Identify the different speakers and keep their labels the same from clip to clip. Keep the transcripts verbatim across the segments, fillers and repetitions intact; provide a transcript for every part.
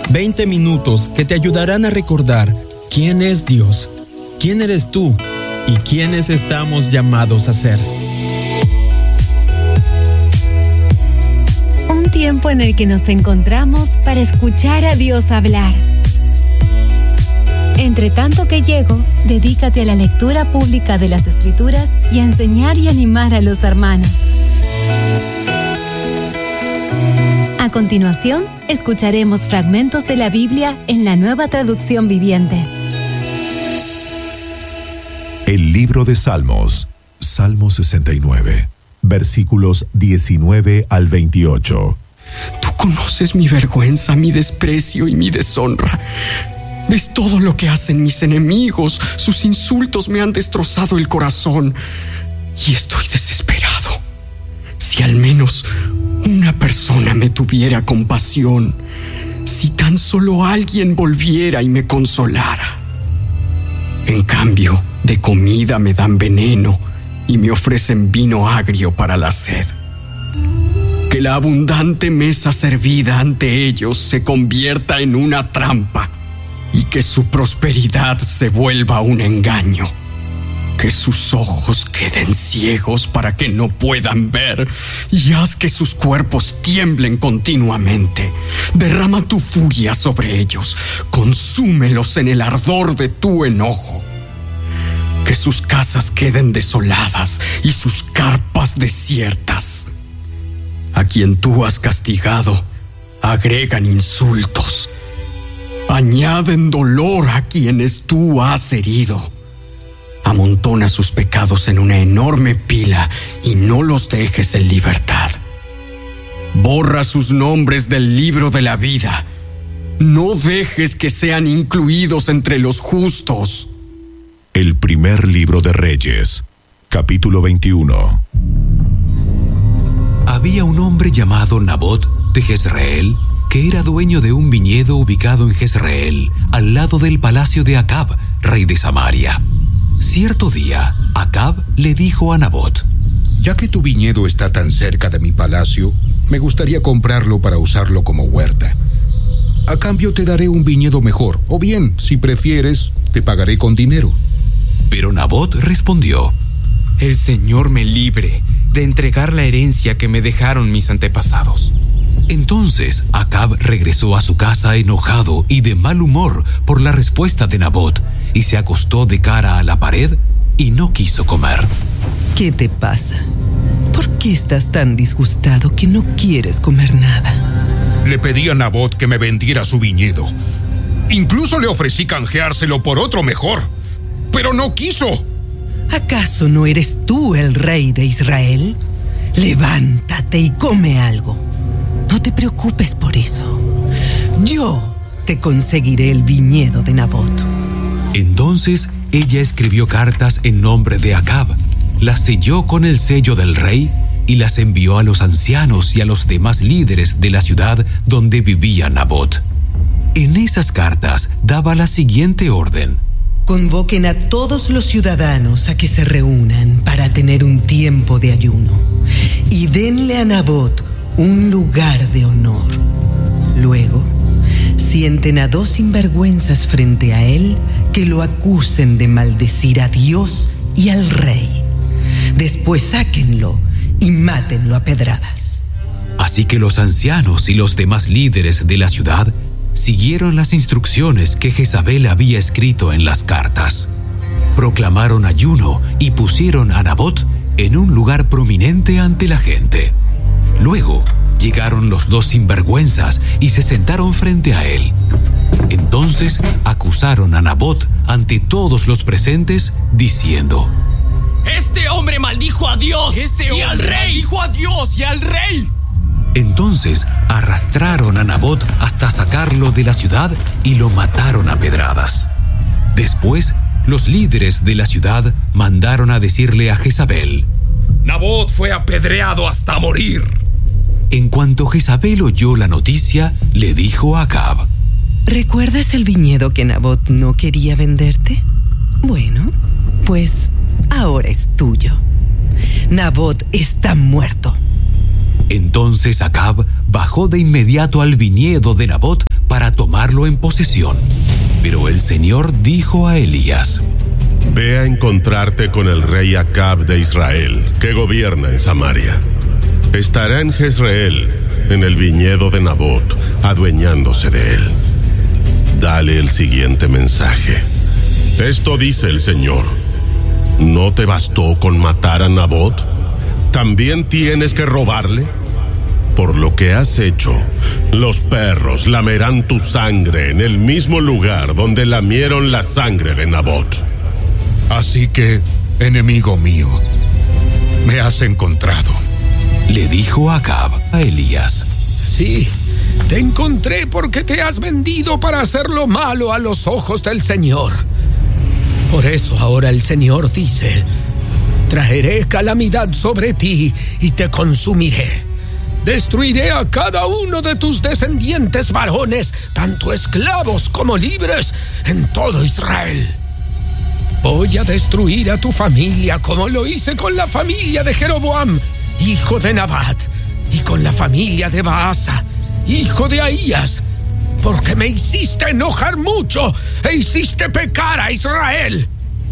Speaker 1: veinte minutos que te ayudarán a recordar quién es Dios, quién eres tú y quiénes estamos llamados a ser.
Speaker 2: Un tiempo en el que nos encontramos para escuchar a Dios hablar. Entre tanto que llego, dedícate a la lectura pública de las Escrituras y a enseñar y animar a los hermanos. A continuación, escucharemos fragmentos de la Biblia en la Nueva Traducción Viviente.
Speaker 3: El libro de Salmos, Salmo sesenta y nueve, versículos diecinueve al veintiocho.
Speaker 4: Tú conoces mi vergüenza, mi desprecio y mi deshonra. Ves todo lo que hacen mis enemigos. Sus insultos me han destrozado el corazón y estoy desesperado. Si al menos una persona me tuviera compasión, si tan solo alguien volviera y me consolara. En cambio, de comida me dan veneno y me ofrecen vino agrio para la sed. Que la abundante mesa servida ante ellos se convierta en una trampa y que su prosperidad se vuelva un engaño. Que sus ojos queden ciegos para que no puedan ver y haz que sus cuerpos tiemblen continuamente. Derrama tu furia sobre ellos, consúmelos en el ardor de tu enojo. Que sus casas queden desoladas y sus carpas desiertas. A quien tú has castigado, agregan insultos. Añaden dolor a quienes tú has herido. Amontona sus pecados en una enorme pila y no los dejes en libertad. Borra sus nombres del libro de la vida. No dejes que sean incluidos entre los justos.
Speaker 3: El primer libro de Reyes, capítulo veintiuno.
Speaker 5: Había un hombre llamado Nabot de Jezreel, que era dueño de un viñedo ubicado en Jezreel, al lado del palacio de Acab, rey de Samaria. Cierto día, Acab le dijo a Nabot:
Speaker 6: Ya que tu viñedo está tan cerca de mi palacio, me gustaría comprarlo para usarlo como huerta. A cambio te daré un viñedo mejor, o bien, si prefieres, te pagaré con dinero.
Speaker 5: Pero Nabot respondió:
Speaker 7: El Señor me libre de entregar la herencia que me dejaron mis antepasados.
Speaker 5: Entonces Acab regresó a su casa enojado y de mal humor por la respuesta de Nabot, y se acostó de cara a la pared y no quiso comer.
Speaker 8: ¿Qué te pasa? ¿Por qué estás tan disgustado que no quieres comer nada?
Speaker 6: Le pedí a Nabot que me vendiera su viñedo. Incluso le ofrecí canjeárselo por otro mejor, pero no quiso.
Speaker 8: ¿Acaso no eres tú el rey de Israel? Levántate y come algo. No te preocupes por eso. Yo te conseguiré el viñedo de Nabot.
Speaker 5: Entonces ella escribió cartas en nombre de Acab, las selló con el sello del rey y las envió a los ancianos y a los demás líderes de la ciudad donde vivía Nabot. En esas cartas daba la siguiente orden:
Speaker 8: Convoquen a todos los ciudadanos a que se reúnan para tener un tiempo de ayuno y denle a Nabot un lugar de honor. Luego, sienten a dos sinvergüenzas frente a él que lo acusen de maldecir a Dios y al rey. Después sáquenlo y mátenlo a pedradas.
Speaker 5: Así que los ancianos y los demás líderes de la ciudad siguieron las instrucciones que Jezabel había escrito en las cartas. Proclamaron ayuno y pusieron a Nabot en un lugar prominente ante la gente. Luego llegaron los dos sinvergüenzas y se sentaron frente a él. Entonces acusaron a Nabot ante todos los presentes, diciendo:
Speaker 9: ¡Este hombre maldijo a Dios
Speaker 7: este
Speaker 9: y al rey!
Speaker 7: ¡Maldijo a Dios y al rey!
Speaker 5: Entonces arrastraron a Nabot hasta sacarlo de la ciudad y lo mataron a pedradas. Después, los líderes de la ciudad mandaron a decirle a Jezabel:
Speaker 9: Nabot fue apedreado hasta morir.
Speaker 5: En cuanto Jezabel oyó la noticia, le dijo a Acab:
Speaker 8: ¿Recuerdas el viñedo que Nabot no quería venderte? Bueno, pues ahora es tuyo. Nabot está muerto.
Speaker 5: Entonces Acab bajó de inmediato al viñedo de Nabot para tomarlo en posesión. Pero el Señor dijo a Elías:
Speaker 10: Ve a encontrarte con el rey Acab de Israel, que gobierna en Samaria. Estará en Jezreel, en el viñedo de Nabot, adueñándose de él. Dale el siguiente mensaje. Esto dice el Señor: ¿no te bastó con matar a Nabot? ¿También tienes que robarle? Por lo que has hecho, los perros lamerán tu sangre en el mismo lugar donde lamieron la sangre de Nabot.
Speaker 6: Así que, enemigo mío, me has encontrado.
Speaker 5: Le dijo Acab a Elías:
Speaker 11: Sí, te encontré porque te has vendido para hacer lo malo a los ojos del Señor. Por eso ahora el Señor dice: traeré calamidad sobre ti y te consumiré. Destruiré a cada uno de tus descendientes varones, tanto esclavos como libres, en todo Israel. Voy a destruir a tu familia como lo hice con la familia de Jeroboam, hijo de Nabat, y con la familia de Baasa, hijo de Ahías, porque me hiciste enojar mucho e hiciste pecar a Israel.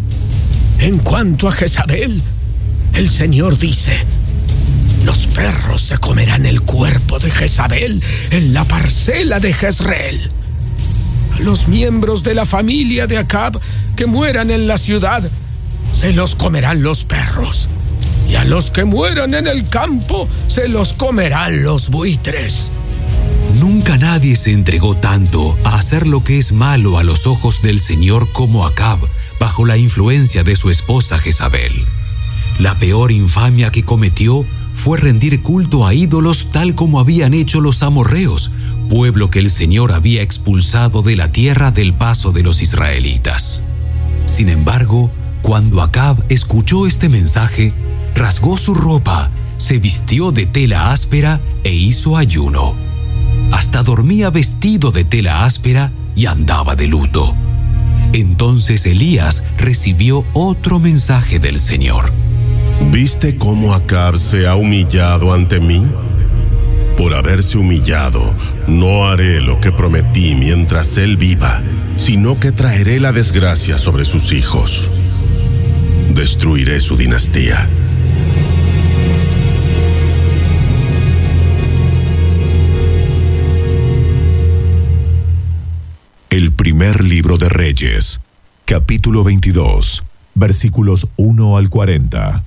Speaker 11: En cuanto a Jezabel, el Señor dice: los perros se comerán el cuerpo de Jezabel en la parcela de Jezreel. A los miembros de la familia de Acab que mueran en la ciudad, se los comerán los perros. Y a los que mueran en el campo, se los comerán los buitres.
Speaker 5: Nunca nadie se entregó tanto a hacer lo que es malo a los ojos del Señor como Acab, bajo la influencia de su esposa Jezabel. La peor infamia que cometió fue rendir culto a ídolos tal como habían hecho los amorreos, pueblo que el Señor había expulsado de la tierra del paso de los israelitas. Sin embargo, cuando Acab escuchó este mensaje, rasgó su ropa, se vistió de tela áspera e hizo ayuno. Hasta dormía vestido de tela áspera y andaba de luto. Entonces Elías recibió otro mensaje del Señor.
Speaker 10: ¿Viste cómo Acab se ha humillado ante mí? Por haberse humillado, no haré lo que prometí mientras él viva, sino que traeré la desgracia sobre sus hijos. Destruiré su dinastía.
Speaker 3: El primer libro de Reyes, capítulo veintidós, versículos uno al cuarenta.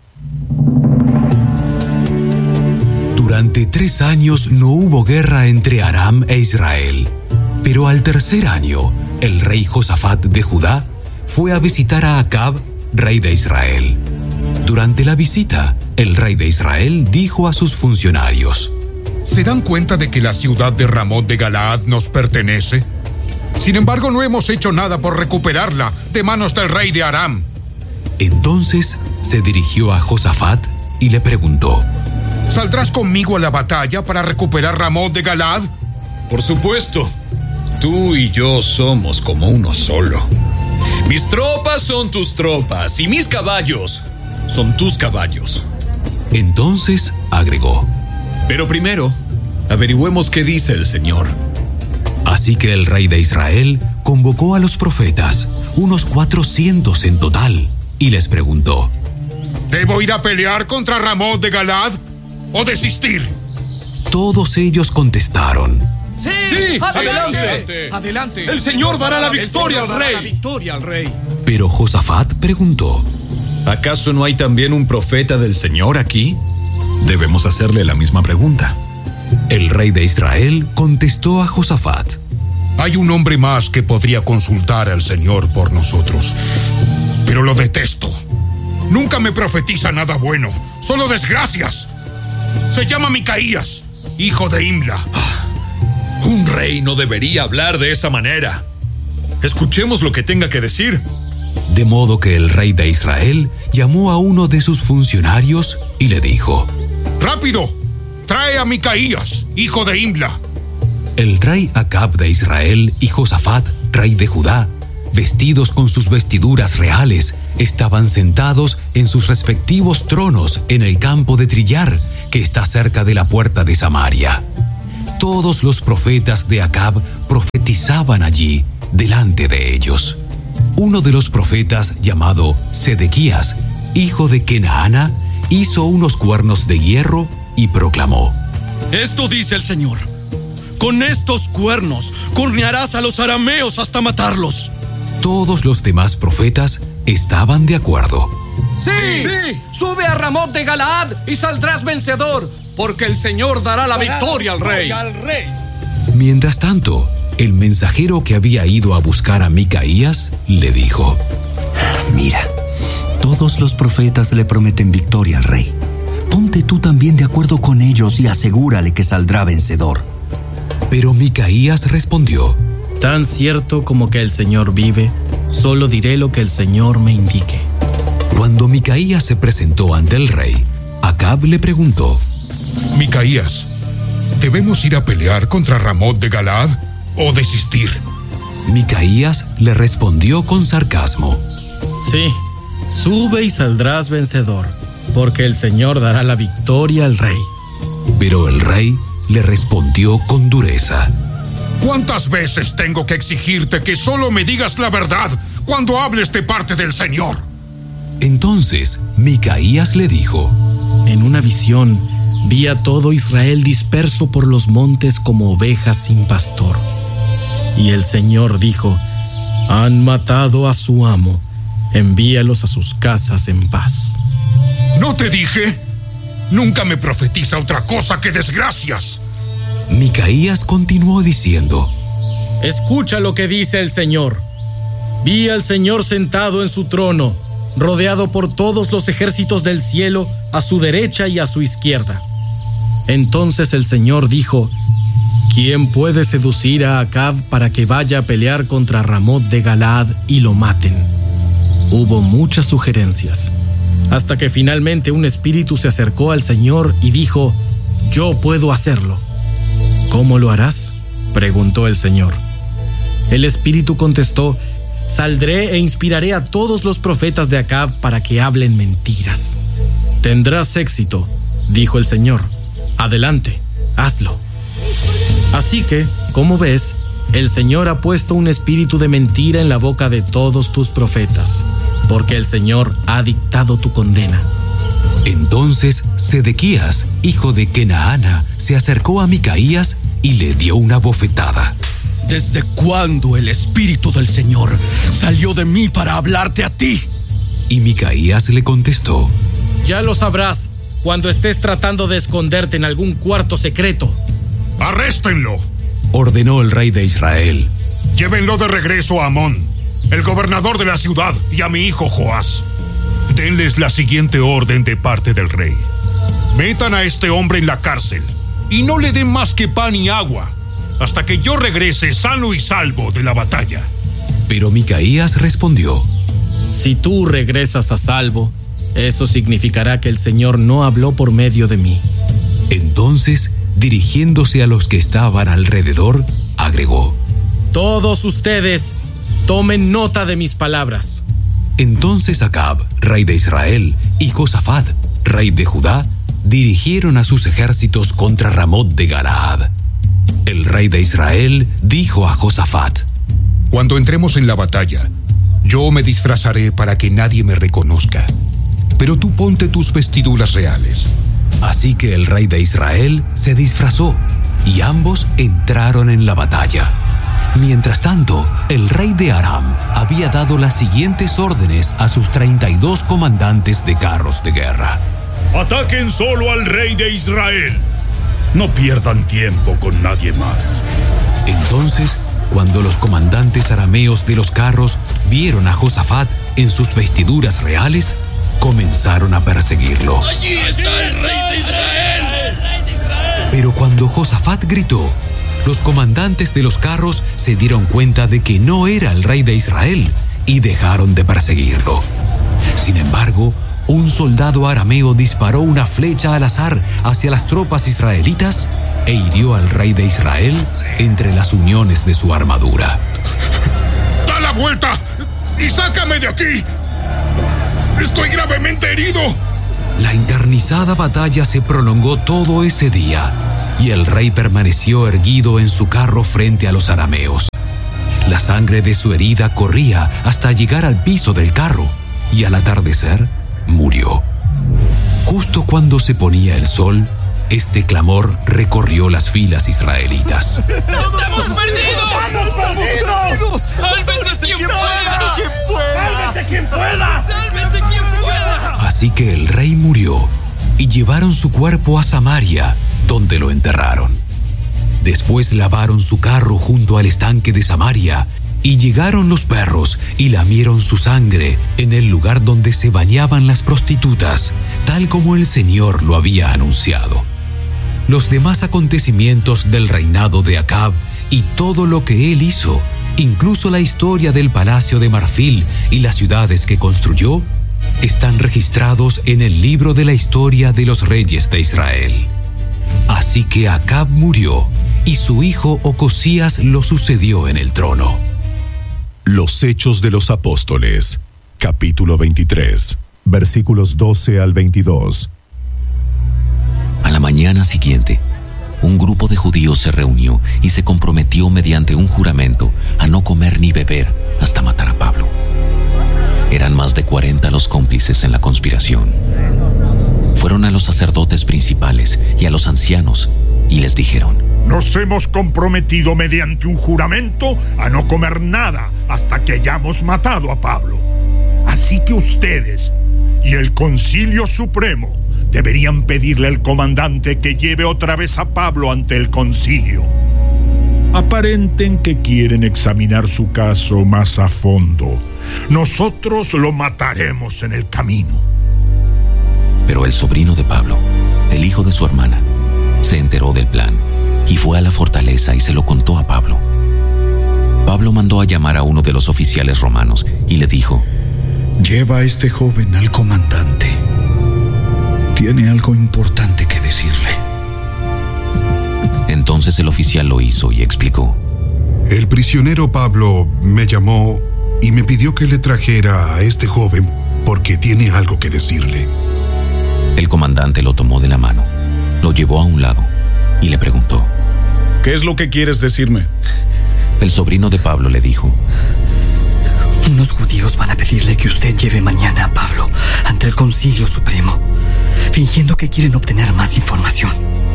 Speaker 5: Durante tres años no hubo guerra entre Aram e Israel, pero al tercer año, el rey Josafat de Judá fue a visitar a Acab, rey de Israel. Durante la visita, el rey de Israel dijo a sus funcionarios:
Speaker 6: ¿Se dan cuenta de que la ciudad de Ramot de Galaad nos pertenece? Sin embargo, no hemos hecho nada por recuperarla de manos del rey de Aram.
Speaker 5: Entonces se dirigió a Josafat y le preguntó:
Speaker 6: ¿Saldrás conmigo a la batalla para recuperar Ramot de Galaad?
Speaker 9: Por supuesto. Tú y yo somos como uno solo. Mis tropas son tus tropas y mis caballos son tus caballos.
Speaker 5: Entonces agregó:
Speaker 9: Pero primero, averigüemos qué dice el Señor.
Speaker 5: Así que el rey de Israel convocó a los profetas, unos cuatrocientos en total, y les preguntó:
Speaker 6: ¿Debo ir a pelear contra Ramot de Galaad o desistir?
Speaker 5: Todos ellos contestaron:
Speaker 9: ¡Sí! sí adelante, adelante, adelante. El Señor dará la victoria al rey. La victoria al rey.
Speaker 5: Pero Josafat preguntó:
Speaker 9: ¿acaso no hay también un profeta del Señor aquí? Debemos hacerle la misma pregunta.
Speaker 5: El rey de Israel contestó a Josafat:
Speaker 6: hay un hombre más que podría consultar al Señor por nosotros, pero lo detesto. Nunca me profetiza nada bueno, solo desgracias. Se llama Micaías, hijo de Imla.
Speaker 9: Un rey no debería hablar de esa manera. Escuchemos lo que tenga que decir.
Speaker 5: De modo que el rey de Israel llamó a uno de sus funcionarios y le dijo:
Speaker 6: ¡rápido! Trae a Micaías, hijo de Imla.
Speaker 5: El rey Acab de Israel y Josafat, rey de Judá, vestidos con sus vestiduras reales, estaban sentados en sus respectivos tronos en el campo de trillar, que está cerca de la puerta de Samaria. Todos los profetas de Acab profetizaban allí, delante de ellos. Uno de los profetas, llamado Sedequías, hijo de Kenaana, hizo unos cuernos de hierro y proclamó:
Speaker 12: Esto dice el Señor: con estos cuernos cornearás a los arameos hasta matarlos.
Speaker 5: Todos los demás profetas estaban de acuerdo.
Speaker 13: ¡Sí! ¡Sí! Sube a Ramot de Galaad y saldrás vencedor, porque el Señor dará la victoria al rey.
Speaker 12: al rey.
Speaker 5: Mientras tanto, el mensajero que había ido a buscar a Micaías le dijo:
Speaker 14: Mira, todos los profetas le prometen victoria al rey. Ponte tú también de acuerdo con ellos y asegúrale que saldrá vencedor.
Speaker 5: Pero Micaías respondió:
Speaker 15: Tan cierto como que el Señor vive, solo diré lo que el Señor me indique.
Speaker 5: Cuando Micaías se presentó ante el rey, Acab le preguntó:
Speaker 6: Micaías, ¿debemos ir a pelear contra Ramot de Galaad o desistir?
Speaker 5: Micaías le respondió con sarcasmo:
Speaker 15: Sí, sube y saldrás vencedor, porque el Señor dará la victoria al rey.
Speaker 5: Pero el rey le respondió con dureza:
Speaker 6: ¿Cuántas veces tengo que exigirte que solo me digas la verdad cuando hables de parte del Señor?
Speaker 5: Entonces Micaías le dijo:
Speaker 15: En una visión vi a todo Israel disperso por los montes como ovejas sin pastor. Y el Señor dijo: Han matado a su amo, envíalos a sus casas en paz.
Speaker 6: ¿No te dije? Nunca me profetiza otra cosa que desgracias.
Speaker 5: Micaías continuó diciendo:
Speaker 15: Escucha lo que dice el Señor. Vi al Señor sentado en su trono, rodeado por todos los ejércitos del cielo, a su derecha y a su izquierda. Entonces el Señor dijo: ¿Quién puede seducir a Acab para que vaya a pelear contra Ramot de Galaad y lo maten? Hubo muchas sugerencias, hasta que finalmente un espíritu se acercó al Señor y dijo: Yo puedo hacerlo. ¿Cómo lo harás?, preguntó el Señor. El espíritu contestó: Saldré e inspiraré a todos los profetas de Acab para que hablen mentiras. Tendrás éxito, dijo el Señor. Adelante, hazlo. Así que, como ves, el Señor ha puesto un espíritu de mentira en la boca de todos tus profetas, porque el Señor ha dictado tu condena.
Speaker 5: Entonces Sedequías, hijo de Kenaana, se acercó a Micaías y le dio una bofetada.
Speaker 12: ¿Desde cuándo el espíritu del Señor salió de mí para hablarte a ti?
Speaker 5: Y Micaías le contestó:
Speaker 15: Ya lo sabrás cuando estés tratando de esconderte en algún cuarto secreto.
Speaker 6: ¡Arréstenlo!,
Speaker 5: ordenó el rey de Israel.
Speaker 6: Llévenlo de regreso a Amón, el gobernador de la ciudad, y a mi hijo Joás. Denles la siguiente orden de parte del rey: metan a este hombre en la cárcel y no le den más que pan y agua hasta que yo regrese sano y salvo de la batalla.
Speaker 5: Pero Micaías respondió:
Speaker 15: Si tú regresas a salvo, eso significará que el Señor no habló por medio de mí.
Speaker 5: Entonces, dirigiéndose a los que estaban alrededor, agregó:
Speaker 15: Todos ustedes, tomen nota de mis palabras.
Speaker 5: Entonces Acab, rey de Israel, y Josafat, rey de Judá, dirigieron a sus ejércitos contra Ramot de Galaad. El rey de Israel dijo a Josafat:
Speaker 6: Cuando entremos en la batalla, yo me disfrazaré para que nadie me reconozca, pero tú ponte tus vestiduras reales.
Speaker 5: Así que el rey de Israel se disfrazó, y ambos entraron en la batalla. Mientras tanto, el rey de Aram había dado las siguientes órdenes a sus treinta y dos comandantes de carros de guerra:
Speaker 16: Ataquen solo al rey de Israel. No pierdan tiempo con nadie más.
Speaker 5: Entonces, cuando los comandantes arameos de los carros vieron a Josafat en sus vestiduras reales, comenzaron a perseguirlo.
Speaker 12: ¡Allí está el rey de Israel!
Speaker 5: Pero cuando Josafat gritó, los comandantes de los carros se dieron cuenta de que no era el rey de Israel y dejaron de perseguirlo. Sin embargo, un soldado arameo disparó una flecha al azar hacia las tropas israelitas e hirió al rey de Israel entre las uniones de su armadura.
Speaker 6: ¡Da la vuelta y sácame de aquí! ¡Estoy gravemente herido!
Speaker 5: La encarnizada batalla se prolongó todo ese día y el rey permaneció erguido en su carro frente a los arameos. La sangre de su herida corría hasta llegar al piso del carro y al atardecer murió. Justo cuando se ponía el sol, este clamor recorrió las filas israelitas.
Speaker 17: ¡Estamos perdidos! ¡Estamos perdidos! ¡Sálvese quien pueda! ¡Sálvese quien pueda! ¡Sálvese quien pueda!
Speaker 5: Así que el rey murió y llevaron su cuerpo a Samaria, donde lo enterraron. Después lavaron su carro junto al estanque de Samaria y llegaron los perros y lamieron su sangre en el lugar donde se bañaban las prostitutas, tal como el Señor lo había anunciado. Los demás acontecimientos del reinado de Acab y todo lo que él hizo, incluso la historia del palacio de marfil y las ciudades que construyó, están registrados en el libro de la historia de los reyes de Israel. Así que Acab murió y su hijo Ocosías lo sucedió en el trono.
Speaker 3: Los Hechos de los Apóstoles, capítulo veintitrés, versículos doce al veintidós.
Speaker 18: A la mañana siguiente, un grupo de judíos se reunió y se comprometió mediante un juramento a no comer ni beber hasta matar a Pablo. Eran más de cuarenta los cómplices en la conspiración. Fueron a los sacerdotes principales y a los ancianos y les dijeron:
Speaker 16: Nos hemos comprometido mediante un juramento a no comer nada hasta que hayamos matado a Pablo. Así que ustedes y el Concilio Supremo deberían pedirle al comandante que lleve otra vez a Pablo ante el concilio. Aparenten que quieren examinar su caso más a fondo. Nosotros lo mataremos en el camino.
Speaker 18: Pero el sobrino de Pablo, el hijo de su hermana, se enteró del plan y fue a la fortaleza y se lo contó a Pablo. Pablo mandó a llamar a uno de los oficiales romanos y le dijo:
Speaker 19: Lleva a este joven al comandante. Tiene algo importante que decirle.
Speaker 18: Entonces el oficial lo hizo y explicó:
Speaker 6: El prisionero Pablo me llamó y me pidió que le trajera a este joven porque tiene algo que decirle.
Speaker 18: El comandante lo tomó de la mano, lo llevó a un lado y le preguntó:
Speaker 10: ¿Qué es lo que quieres decirme?
Speaker 18: El sobrino de Pablo le dijo:
Speaker 4: Unos judíos van a pedirle que usted lleve mañana a Pablo ante el Concilio Supremo, fingiendo que quieren obtener más información.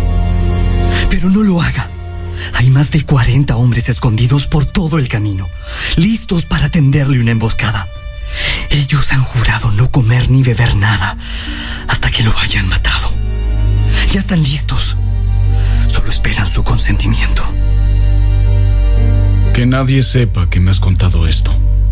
Speaker 4: Pero no lo haga. Hay más de cuarenta hombres escondidos por todo el camino, listos para tenderle una emboscada. Ellos han jurado no comer ni beber nada hasta que lo hayan matado. Ya están listos. Solo esperan su consentimiento.
Speaker 10: Que nadie sepa que me has contado esto.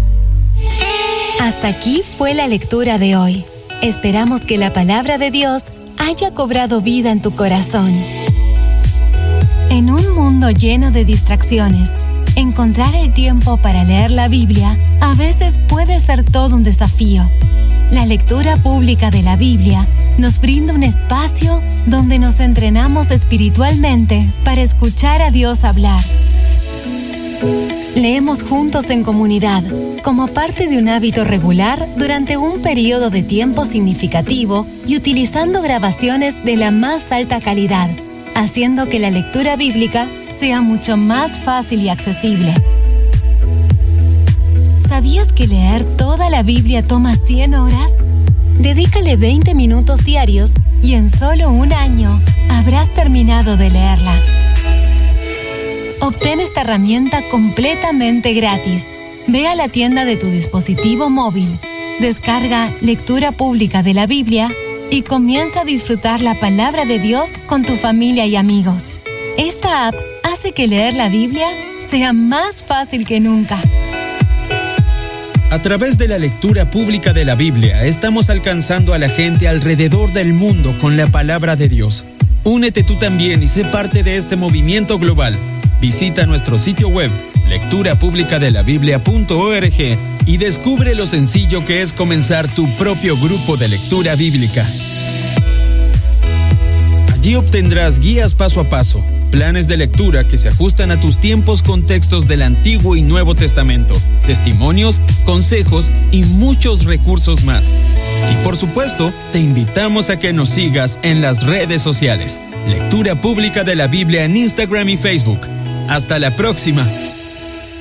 Speaker 2: Hasta aquí fue la lectura de hoy. Esperamos que la palabra de Dios haya cobrado vida en tu corazón. En un mundo lleno de distracciones, encontrar el tiempo para leer la Biblia a veces puede ser todo un desafío. La lectura pública de la Biblia nos brinda un espacio donde nos entrenamos espiritualmente para escuchar a Dios hablar. Leemos juntos en comunidad, como parte de un hábito regular durante un periodo de tiempo significativo y utilizando grabaciones de la más alta calidad, haciendo que la lectura bíblica sea mucho más fácil y accesible. ¿Sabías que leer toda la Biblia toma cien horas? Dedícale veinte minutos diarios y en solo un año habrás terminado de leerla. Obtén esta herramienta completamente gratis. Ve a la tienda de tu dispositivo móvil, descarga Lectura Pública de la Biblia y comienza a disfrutar la palabra de Dios con tu familia y amigos. Esta app hace que leer la Biblia sea más fácil que nunca.
Speaker 1: A través de la lectura pública de la Biblia, estamos alcanzando a la gente alrededor del mundo con la palabra de Dios. Únete tú también y sé parte de este movimiento global. Visita nuestro sitio web, lectura pública de la biblia punto org, y descubre lo sencillo que es comenzar tu propio grupo de lectura bíblica. Allí obtendrás guías paso a paso, planes de lectura que se ajustan a tus tiempos con textos del Antiguo y Nuevo Testamento, testimonios, consejos y muchos recursos más. Y por supuesto, te invitamos a que nos sigas en las redes sociales. Lectura Pública de la Biblia en Instagram y Facebook. Hasta la próxima.